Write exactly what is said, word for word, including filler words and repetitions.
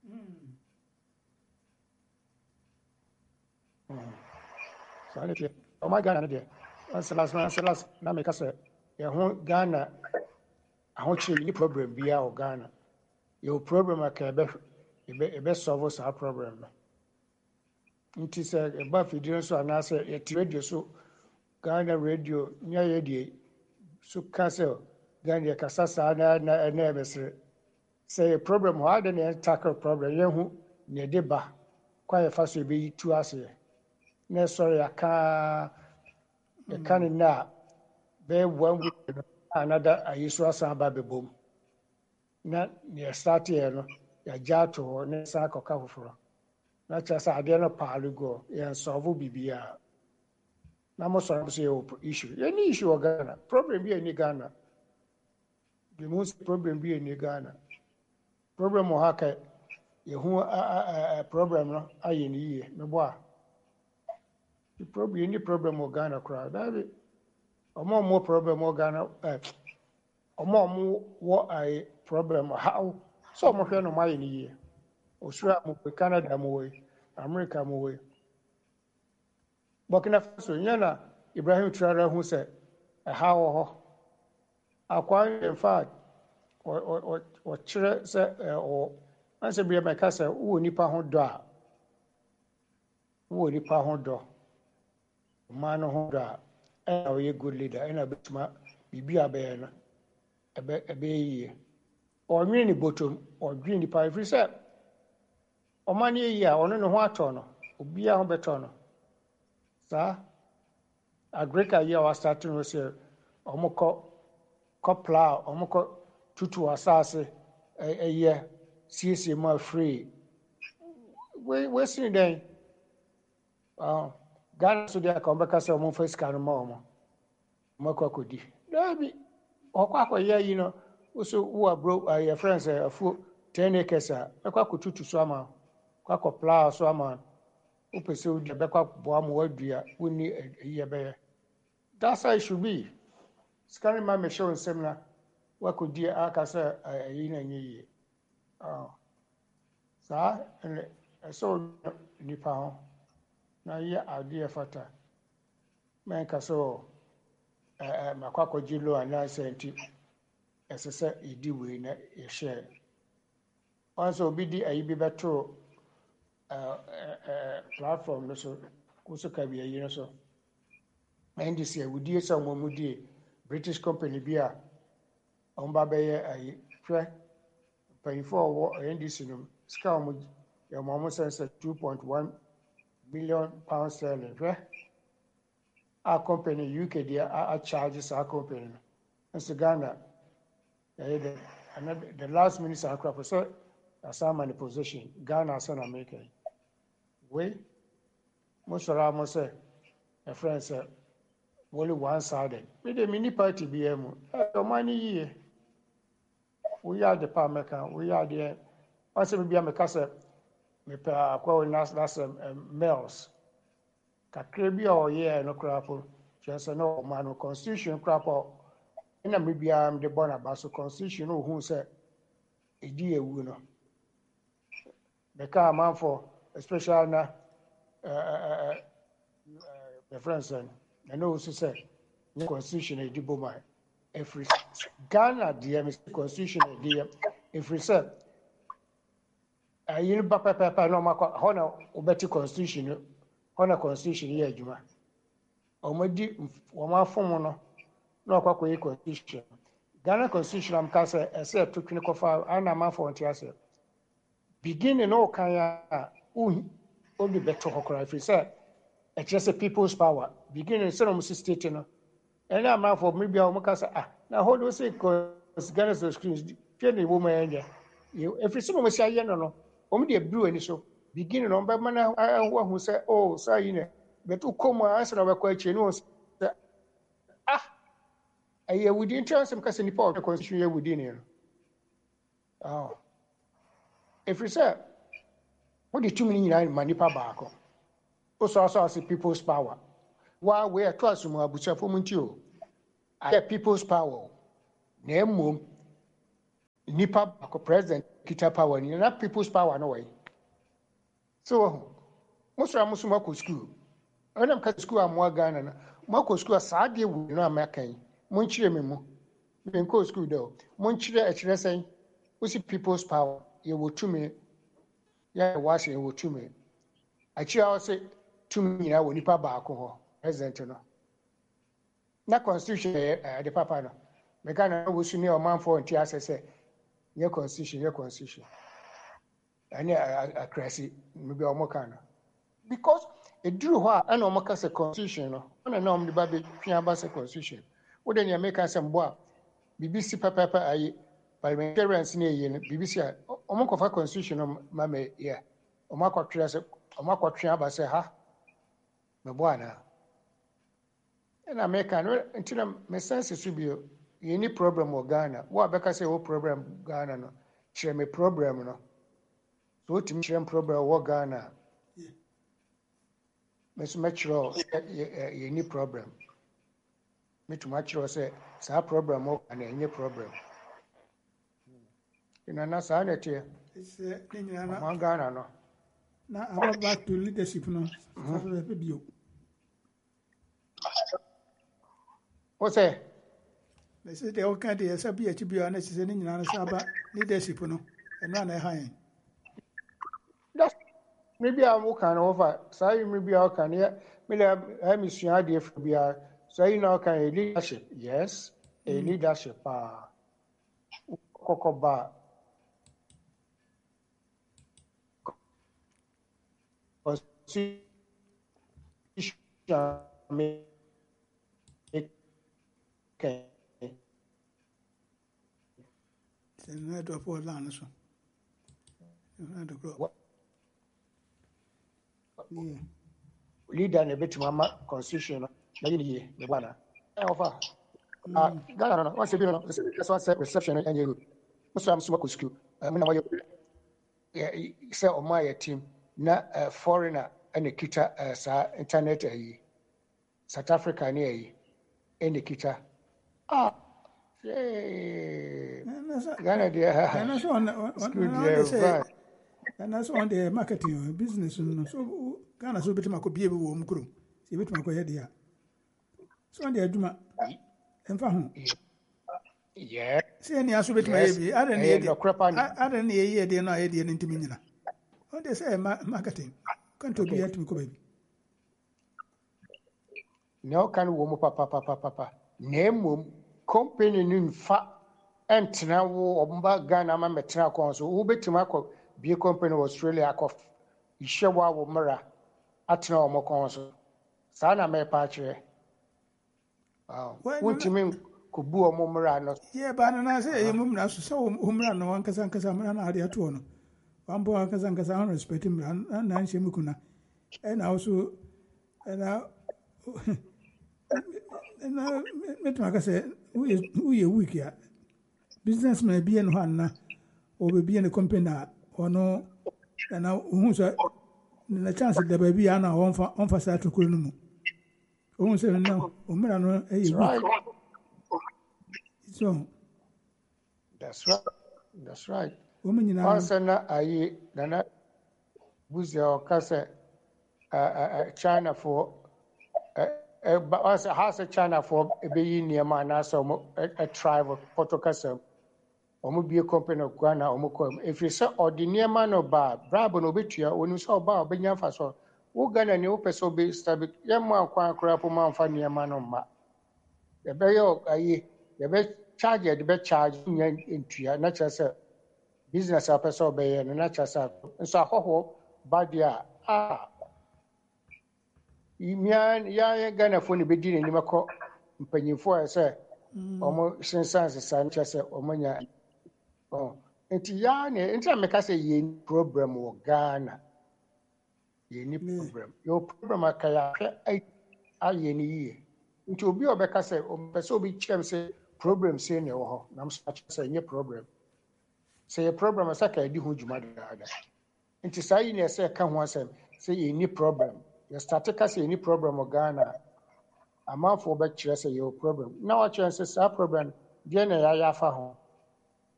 So I need oh my Ghana there. Once last man, last na make us your home Ghana. I want you any problem be our Ghana. Your problem I can be be be solve us our problem. It is a about video so and I say a radio so Ghana radio near ye so cancel Ghana Kasasa na na na say a problem why then tackle problem. You who near deba quite fast will be two hours. No sorry, I can't. The can now be one week another. I used to say about the boom. Not near start here, no. Ya jato or ne sa koka for. Not just I didn't parley go. Ya solve bibia. Na mo sorry say issue. Any issue of Ghana. Problem be any Ghana. The most problem be any Ghana. Problem o haka. You who a problem no. Aye ni ye. Me boy. The problem, any problem of Ghana crowd. That is, or more more problem of Ghana. Uh, or more more what a problem how. So much no my in here. Australia, Canada, more America, more. Burkina Faso, Yana Ibrahim Traoré who said, how acquire in fact, or or or or children say or answer be my cousin who nipa ho do a who nipa ho do. Man ho da e na good leader e na betuma bibi abe no ebe ebe yi o nwi ni bottom o dwi ni pa free say o man yi a ono ne ho ato no obi a ho beto no sa agrika yi a wa start no say omoko kopla omoko tutu asase eye siesie ma free we we sin den ah Ghana so dia ka mbeka se omo face kan ma omo mako akodi dabi okwa akoye yi no so wo bro your friends afu ten acres a ekwa kotutu so ama kwa ko plow so ama opese wo dia bekwa bo am wadua woni ye be that's how it should be scan ma me show nsem na wakodi aka se yi na nyi ah sa so nipa ho na ye idea fata man ka so eh eh makwakọ jilo ana senti esese idi we na ye share also obi di ayi bi beto eh eh platform no so kuso ka bi ayi no so and this year we die so mo mu die British company bi a on ba be ye ayi hwe pay for N D C no ska mo ya mo mo sense two point one million pounds sterling, right? Our company, U K, they are charges our company. And so Ghana, the, another, the last minister of crop, so that's our money position. Ghana, son America. We, most of our say, a friend said, only one sided. We the mini party B M. The money here. We are the Parmecan, we are the, once we be a Macassa. Me pa kwa nas nas males kakra bi o ye no krapo chese no man constitution krapo ina me bia am de bona baso constitution no hu se edi ewu no the car man for especially na uh the friends and I know so say the constitution edi boma every Ghana the constitution edi every say Uh, you know, papa, papa, no, my honor, obeti constitution, honor constitution, yeah, Juma. Omedi, Oma Fomono, no, Quaco constitution. Ghana constitution, I'm cast a set to clinical file, and a man for Antiasa. Beginning, no, Kaya, who only better Hokra, if he said, it's just a people's power. Beginning, some state, you know, and I'm out for maybe I'll make us, ah, now, how do you say, because Ghana's screens, fairly woman, you, if it's someone say, no, no. Omo de brew ani so beginning no be mana ahu ahu say oh say you know but ukom answer na kwa chi no say ah aye within chance am kase nipa of the constitution ye within you oh if you say what the two million nyina ma nipa baako o so so as people's power wa we to asum abucha fo munti o aye people's power na emom nipa baako president kita power ni na people's power no way so most of us mo school ana ka school amwa Ghana na mo school saa de wu no amakan mo nkyire me mu me nko school do mo nkyire a kyire sen we see people's power you will to me ya wash you will to me achi I say to me na wo nipa baako ho president no na constitution eh the papa no me Ghana wo su ni o man for nti asese ye constitution ye constitution ani a crazy maybe o mo kana because e duru ho a na o mo ka se constitution no na na o mo ba be twa ba se constitution wo de ne make asem bo a B B C papa papa ayi parliamentarians na eyi no B B C a o mo ko fa constitution no ma me yeah o mo akotwe se o mo akotwe ba se ha me bo ana na America no ntina me sense su bio ye ni problem o Ghana wo abeka say wo problem Ghana no kire me problem no so timi kire problem wo Ghana me so metro ye ni problem me too much say sa problem o Ghana any problem ina na sa na tie is ni nyina na mo Ghana no na aba back to leadership no sa so be bio o say they say they all can't hear sabi e tibio na se ni nyina na sa ba leadership no eno na e han that's maybe I will can over say maybe I can yeah me le I miss you idea for bia so you know can leadership yes a leadership ah kokoba me okay na do for lan so na do go leader ne betima ma constitution no na yini me bana e ofa ah Ghana no once bi no that's one set reception and you so am so ko school me na waye say o ma ya team na foreigner and kita sa internet ayi South Africa ni ayi and kita ah eh Ghana dia and that's on on and that's on the marketing business so Ghana so betima ko bie be wo mu kuro se betima ko ye dia so on the aduma emfa ho yeah se ni aso betima ye bi ada ne ye dia ada ne ye dia na ye dia ntimi nyina on the say marketing kan to bia timi ko baby no kan wo mu papa papa papa nemo company ni mfa entena wo omba Ghana ma metena ko so wo betima ko bie company Australia ko ihye wa wo mra atena o mo kon so sa na me pa kire wow wuntimi ko bu o mo mra no ye ba na say e mo mra so so o mra no wan kasa kasa mra na ade ato no wan bo kasa kasa on respect mra na nche mu kuna e na also e na na metuma kasa who ye week ya businessman bi en ho na o be bi en company ono na hu so na chance da ba bi ana on fa on fa sa to kuro no mu o se na o mira no e ye week so that's right that's right o me nyina once na ayi na na buzia o kasa China for but once has a China for be near ma na so a tribe protocol omo bie company of Ghana omo ko if you say ordinary man no ba brabo no betua onu so ba obenya fa so wo Ghana ne wo pese obe stabil ye ma kwa akra po ma fa ne ma no ma ye be yo ayi ye be charge ye be charge nya ntua na cha say business a pese obe ye na cha say so ahoho ba dia ah imian ya Ghana fo ne be di ne ni mako mpanyimfo a say omo sense san cha say omo nya oh enti ya ne enti ameka say ye problem wo Ghana ye ni problem your problem akaya ai aye ni ye nti obi obeka say o pese obi chem say problem say ne wo ho na msa say nye problem say problem asaka di ho juma da da nti sai ne say ka ho asem say ye ni problem your statica say ni problem wo Ghana amafo be kire say your problem na wa chere say sa problem die na ya ya fa ho